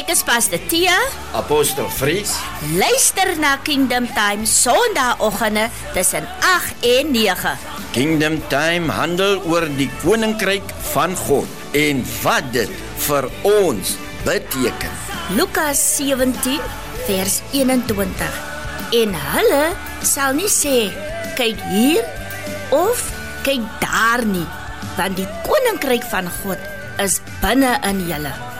Ek is Pastor Tia. Apostel Fries. Luister na Kingdom Time Sondagoggende tussen 8 en 9. Kingdom Time handel oor die koninkryk van God en wat dit vir ons beteken. Lukas 17 vers 21. En hulle sal nie sê, kyk hier of kyk daar nie, want die koninkryk van God is binne in julle.